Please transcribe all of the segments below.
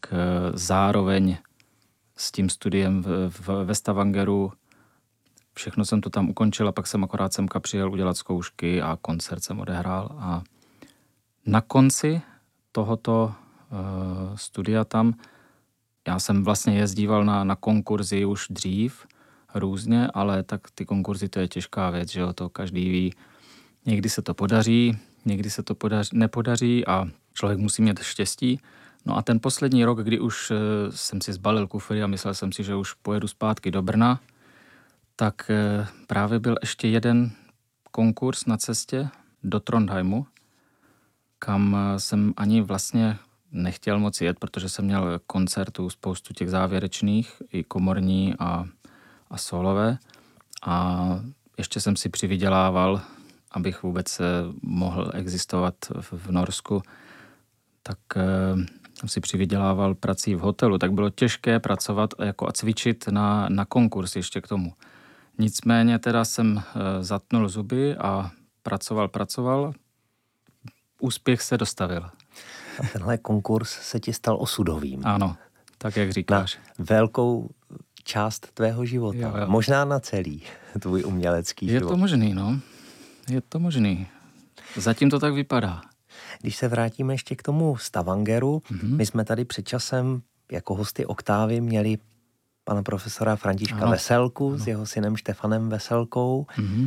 zároveň s tím studiem ve Stavangeru všechno jsem to tam ukončil a pak jsem akorát semka přijel udělat zkoušky a koncert jsem odehrál. A na konci tohoto studia tam já jsem vlastně jezdíval na konkurzy už dřív různě, ale tak ty konkurzy to je těžká věc, že jo, to každý ví. Někdy se to podaří, někdy se to nepodaří a člověk musí mít štěstí. No a ten poslední rok, kdy už jsem si zbalil kufry a myslel jsem si, že už pojedu zpátky do Brna, tak právě byl ještě jeden konkurs na cestě do Trondheimu, kam jsem ani vlastně nechtěl moc jet, protože jsem měl koncertů, spoustu těch závěrečných, i komorní a solové. A ještě jsem si přivydělával, abych vůbec mohl existovat v Norsku, tak jsem si přivydělával prací v hotelu, tak bylo těžké pracovat a cvičit na konkurs ještě k tomu. Nicméně teda jsem zatnul zuby a pracoval. Úspěch se dostavil. A tenhle konkurs se ti stal osudovým. Ano, tak jak říkáš. Na velkou část tvého života. Jo. Možná na celý tvůj umělecký život. Je to možný, no. Je to možný. Zatím to tak vypadá. Když se vrátíme ještě k tomu Stavangeru, my jsme tady před časem jako hosty Oktávy měli pana profesora Františka Veselku s jeho synem Štefanem Veselkou.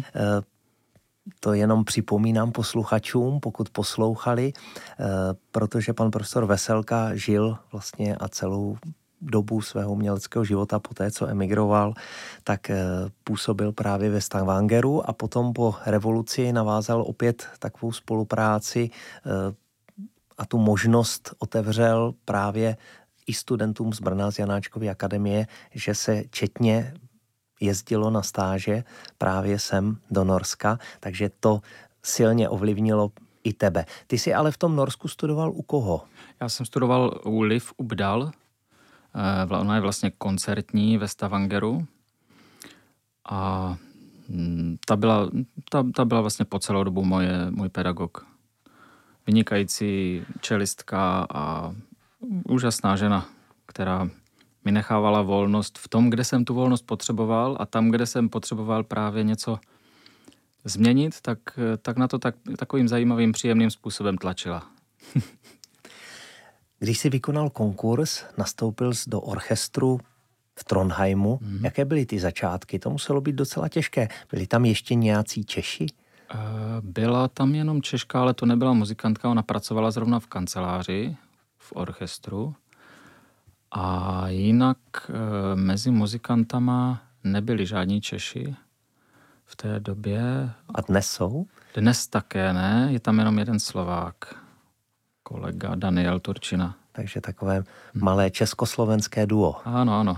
To jenom připomínám posluchačům, pokud poslouchali, protože pan profesor Veselka žil vlastně a celou dobu svého uměleckého života, po té, co emigroval, tak působil právě ve Stavangeru a potom po revoluci navázal opět takovou spolupráci a tu možnost otevřel právě i studentům z Brna, z Janáčkovy akademie, že se četně jezdilo na stáže právě sem do Norska, takže to silně ovlivnilo i tebe. Ty jsi ale v tom Norsku studoval u koho? Já jsem studoval u Liv Ubdal. Ona je vlastně koncertní ve Stavangeru. A ta byla vlastně po celou dobu můj pedagog. Vynikající čelistka a úžasná žena, která mi nechávala volnost v tom, kde jsem tu volnost potřeboval a tam, kde jsem potřeboval právě něco změnit, tak na to takovým zajímavým, příjemným způsobem tlačila. Když jsi vykonal konkurs, nastoupil jsi do orchestru v Trondheimu. Jaké byly ty začátky? To muselo být docela těžké. Byli tam ještě nějací Češi? Byla tam jenom Češka, ale to nebyla muzikantka. Ona pracovala zrovna v kanceláři, v orchestru. A jinak mezi muzikantama nebyli žádní Češi v té době. A dnes jsou? Dnes také ne, je tam jenom jeden Slovák, kolega Daniel Turčina. Takže takové malé československé duo. Ano.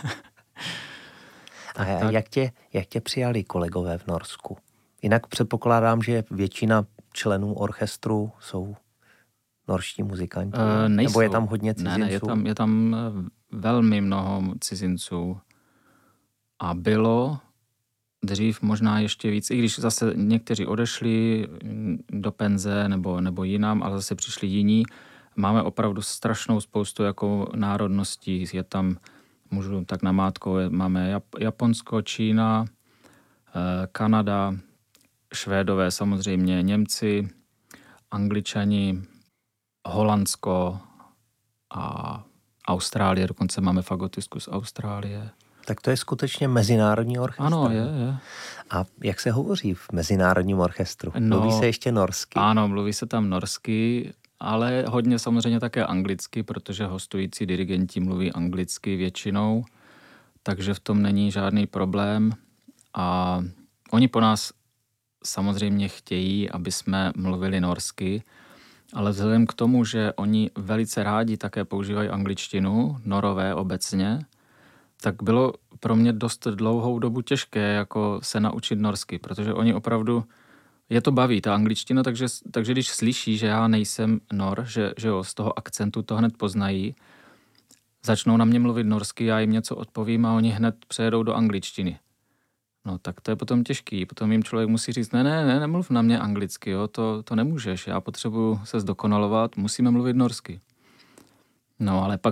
A jak tě přijali kolegové v Norsku? Jinak předpokládám, že většina členů orchestru jsou norští muzikanti. Nebo je tam hodně cizinců? Ne, je tam velmi mnoho cizinců. A bylo dřív možná ještě víc, i když zase někteří odešli do penze nebo jinam, ale zase přišli jiní. Máme opravdu strašnou spoustu jako národností. Je tam, můžu tak namátkou, máme Japonsko, Čína, Kanada, Švédové samozřejmě, Němci, Angličani, Holandsko a Austrálie. Dokonce máme fagotistku z Austrálie. Tak to je skutečně mezinárodní orchestr. Ano, je. A jak se hovoří v mezinárodním orchestru? Mluví se ještě norsky? Ano, mluví se tam norsky, ale hodně samozřejmě také anglicky, protože hostující dirigenti mluví anglicky většinou, takže v tom není žádný problém. A oni po nás samozřejmě chtějí, aby jsme mluvili norsky, ale vzhledem k tomu, že oni velice rádi také používají angličtinu, Norové obecně, tak bylo pro mě dost dlouhou dobu těžké jako se naučit norsky, protože oni opravdu, je to baví, ta angličtina, takže když slyší, že já nejsem Nor, že jo, z toho akcentu to hned poznají, začnou na mě mluvit norsky, já jim něco odpovím a oni hned přejedou do angličtiny. No tak to je potom těžký, potom jim člověk musí říct, ne, nemluv na mě anglicky, jo, to nemůžeš, já potřebuju se zdokonalovat, musíme mluvit norsky. No ale pak